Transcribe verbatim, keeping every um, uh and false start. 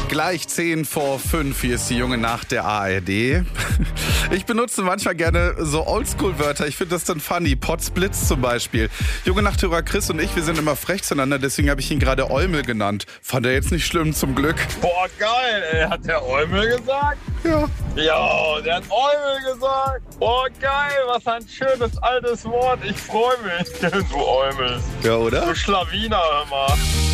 Gleich zehn vor fünf, hier ist die junge Nacht der A R D. Ich benutze manchmal gerne so Oldschool-Wörter, ich finde das dann funny. Potzblitz zum Beispiel. Junge Nachthörer Chris und ich, wir sind immer frech zueinander, deswegen habe ich ihn gerade Eumel genannt. Fand er jetzt nicht schlimm, zum Glück. Boah, geil, ey. Hat der Eumel gesagt? Ja. Ja, der hat Eumel gesagt. Boah, geil, was ein schönes altes Wort. Ich freue mich, du Eumel. Ja, oder? Du Schlawiner, hör mal.